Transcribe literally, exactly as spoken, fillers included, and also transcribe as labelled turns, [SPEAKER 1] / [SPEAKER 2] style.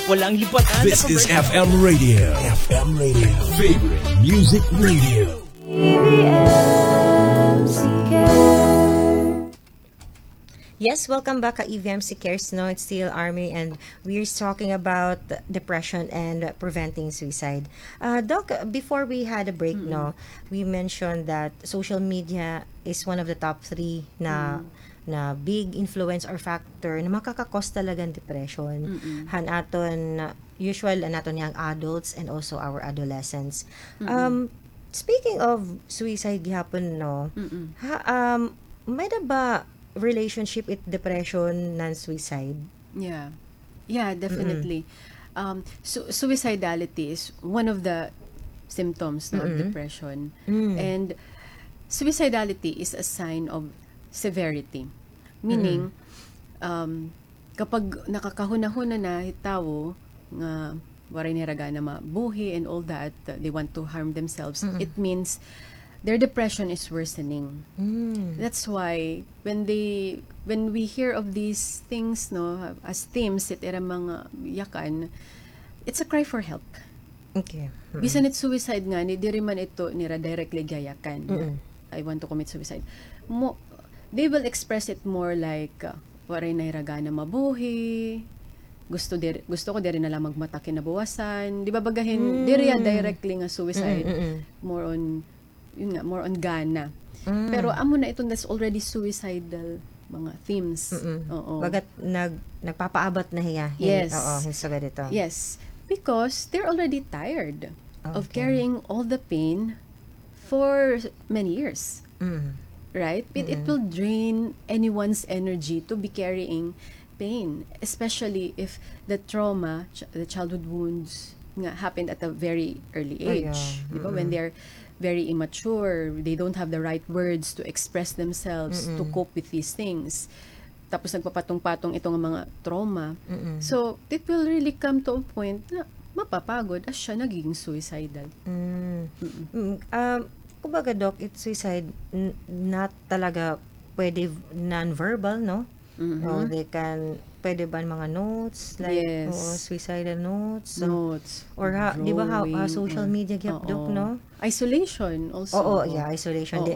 [SPEAKER 1] Walang lipatan.
[SPEAKER 2] This is F M Radio. F M Radio. Favorite Music Radio.
[SPEAKER 3] Yes, welcome back ka E V M C Cares, no? It's still Army and we're talking about depression and preventing suicide. Uh, Doc, before we had a break, mm-hmm. no, we mentioned that social media is one of the top three na mm-hmm. na big influence or factor na makakakos talaga ng depression. Mm-hmm. Han aton, usual naton yang adults and also our adolescents. Mm-hmm. Um, speaking of suicide gihapon, no, mm-hmm. ha, um, may na ba relationship with depression non-suicide?
[SPEAKER 4] Yeah. Yeah, definitely. Mm-hmm. Um, su- suicidality is one of the symptoms no, mm-hmm. of depression. Mm-hmm. And suicidality is a sign of severity. Meaning, mm-hmm. um, kapag nakakahuna-huna na hitawo, nga waray niraga na mabuhi and all that, uh, they want to harm themselves, mm-hmm. it means their depression is worsening. Mm. That's why when they when we hear of these things no as themes it era mga yakan, it's a cry for help.
[SPEAKER 3] Okay. Mm-hmm.
[SPEAKER 4] Bisan it suicide nga ni diri man ito nira directly gayakan. Mm-hmm. I want to commit suicide. Mo they will express it more like uh, waray na iragana mabuhi. Gusto diri, gusto ko diri na lang magmata kinabuwasan. Di ba bagahin mm. diri directly nga suicide. Mm-hmm. More on yun nga, more on Ghana. Mm. Pero amo na ito that's already suicidal mga themes.
[SPEAKER 3] Mm-mm.
[SPEAKER 4] Oo.
[SPEAKER 3] Bagat nag nagpapaabot na hiya.
[SPEAKER 4] Yes.
[SPEAKER 3] Oo, hisugad ito.
[SPEAKER 4] Yes. Because they're already tired okay. of carrying all the pain for many years. Mm. Right? It, it will drain anyone's energy to be carrying pain, especially if the trauma, ch- the childhood wounds nga happened at a very early age. Oh, yeah. Diba? When they're very immature, they don't have the right words to express themselves, mm-mm. to cope with these things. Tapos nagpapatong-patong itong mga trauma. Mm-mm. So, it will really come to a point na mapapagod as siya nagiging suicidal.
[SPEAKER 3] Mm. Mm. Um, kumbaga, Doc, it's suicide n- not talaga pwede non-verbal, no? Mm-hmm. So, they can, pwede ba mga notes? Like,
[SPEAKER 4] yes.
[SPEAKER 3] oh, suicidal notes? So,
[SPEAKER 4] notes.
[SPEAKER 3] Or, ha, di ba, ha, ha, social media, gyap, Doc, no?
[SPEAKER 4] Isolation also.
[SPEAKER 3] Oo, yeah, isolation.
[SPEAKER 4] Oo.